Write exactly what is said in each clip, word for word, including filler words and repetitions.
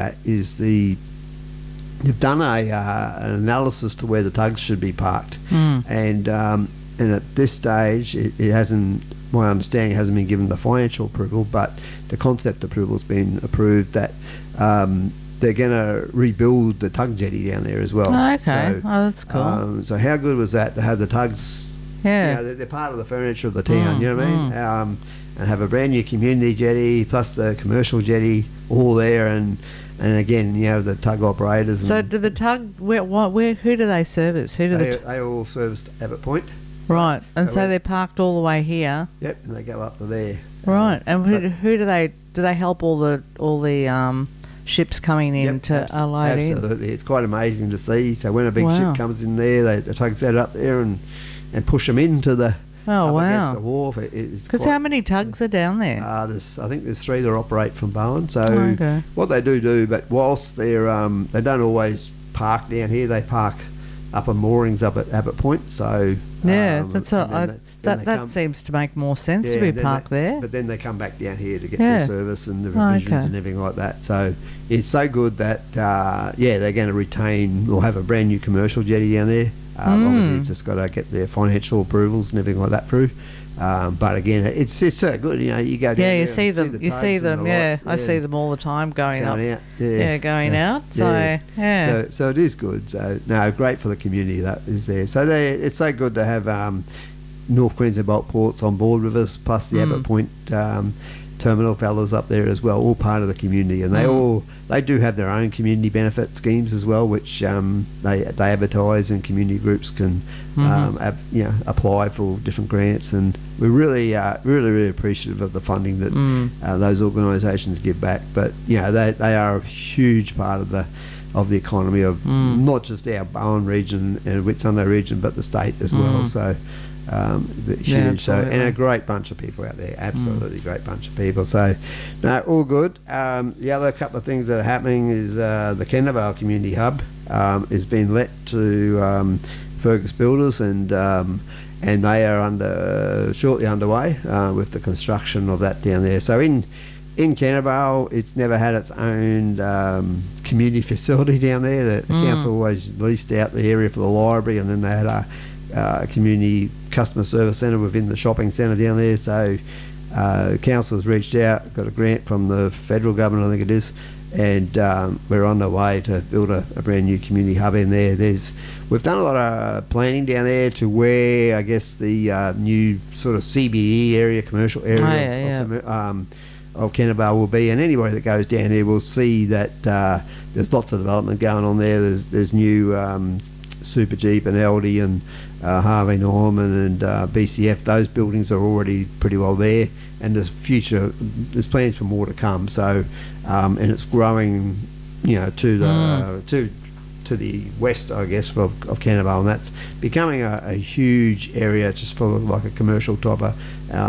that is the they've done a uh, an analysis to where the tugs should be parked, Mm. and um, and at this stage it, it hasn't. My understanding hasn't been given the financial approval, but the concept approval has been approved that um, they're going to rebuild the tug jetty down there as well. Oh, okay. So, Oh, that's cool. Um, so how good was that to have the tugs? Yeah. You know, they're, they're part of the furniture of the town. Mm, You know what I mean? mm. Um, and have a brand new community jetty plus the commercial jetty all there, and and again you know the tug operators. And So do the tug, where, what, where, who do they service? Who do they, the, they all serviced Abbott Point. right, and So so we- they're parked all the way here. Yep, and they go up to there. Right, and who, but- do- who do they, do they help all the, all the um, ships coming in Yep, to abs- unload in? absolutely. It's quite amazing to see. So when a big Wow. ship comes in there, they, the tugs set it up there and, and push them into the Oh, up against the wow. wharf. It, it's Because quite- how many tugs are down there? Uh, there's, I think there's three that operate from Bowen. So Oh, okay. what they do do, but whilst they're um, they don't always park down here, they park up on moorings up at Abbott Point. So Yeah, um, that's and what then I, they- then that they that come- seems to make more sense yeah, to be then parked they- there. But then they come back down here to get Yeah. their service and the Oh, revisions okay. and everything like that. So it's so good that uh, yeah, they're going to retain or have a brand new commercial jetty down there. Um, Mm. Obviously, it's just got to get their financial approvals and everything like that through. Um, but again, it's it's so good. You know, you go down Yeah, there you and see them. the you tugs see and them. the Yeah, lights, I see them all the time going, going up. out. Yeah, Yeah, going So, out. So yeah. yeah, So, so it is good. So no, great for the community that is there. So they, it's so good to have um, North Queensland Bulk Ports on board with us, plus the Mm. Abbott Point um, terminal fellas up there as well, all part of the community, and they Mm. all they do have their own community benefit schemes as well, which um, they they advertise and community groups can Mhm. um, ab, you know apply for different grants, and we're really uh, really really appreciative of the funding that Mm. uh, those organisations give back. But you know they they are a huge part of the of the economy of Mm. not just our Bowen region and Whitsunday region, but the state as well. Mm. So um, the huge. Yeah, so and absolutely. a great bunch of people out there. Absolutely great bunch of people. So no, all good. Um, the other couple of things that are happening is uh, the Kendavale Community Hub um, is being let to um, Fergus Builders, and um, and they are under shortly underway uh, with the construction of that down there. So in in Kendavale, it's never had its own um, community facility down there. The, the Mm. council always leased out the area for the library, and then they had a uh, community customer service centre within the shopping centre down there. So uh, council has reached out, got a grant from the federal government, I think it is, and um, we're on the way to build a, a brand new community hub in there. There's we've done a lot of planning down there to where I guess the uh, new sort of C B E area, commercial area Oh, of- yeah, of, yeah. commer- um, of Kendavale will be, and anybody that goes down there will see that uh, there's lots of development going on there. There's there's new um, Super Jeep and Aldi and uh, Harvey Norman and uh, B C F. Those buildings are already pretty well there, and there's future there's plans for more to come. So um, and it's growing, you know, to the Mm. uh, to to the west, I guess, of, of Kendavale, and that's becoming a, a huge area just for like a commercial type of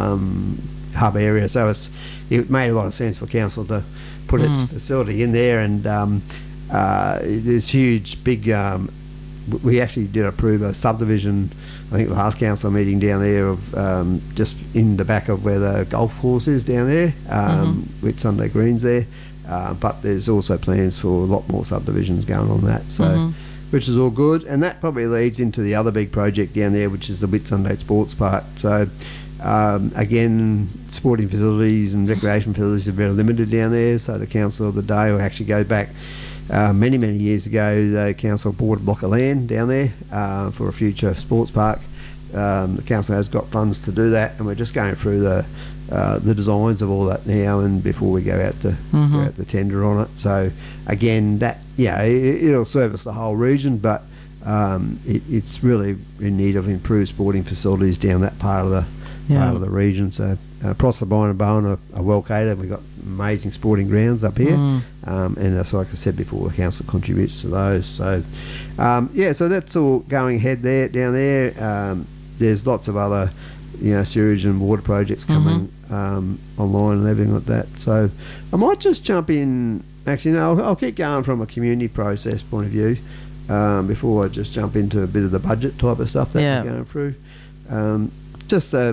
um, hub area. So it's it made a lot of sense for council to put its Mm. facility in there, and um, uh, there's huge big um, w- we actually did approve a subdivision, I think the last council meeting down there, of um, just in the back of where the golf course is down there, um, with Sunday Greens there, uh, but there's also plans for a lot more subdivisions going on that, so Mhm. which is all good, and that probably leads into the other big project down there, which is the Whitsunday Sports Park. So um, again, sporting facilities and recreation facilities are very limited down there, so the council of the day will actually go back uh, many many years ago. The council bought a block of land down there uh, for a future sports park. Um, the council has got funds to do that, and we're just going through the uh, the designs of all that now, and before we go out to Mhm. go out to tender on it. So again, that yeah, it, it'll service the whole region, but um, it, it's really in need of improved sporting facilities down that part of the Yeah. part of the region. So uh, Prosservine and Bowen are, are well catered. We've got amazing sporting grounds up here, Mm. um, and that's like I said before, the council contributes to those. So um, yeah, so that's all going ahead there down there. Um, there's lots of other, you know, sewage and water projects coming um, online and everything like that. So I might just jump in. Actually, no, I'll, I'll keep going from a community process point of view um, before I just jump into a bit of the budget type of stuff that Yeah. we're going through. Um, just uh,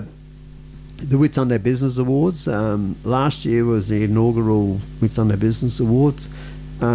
the Whitsunday Business Awards. Um, last year was the inaugural Whitsunday Business Awards.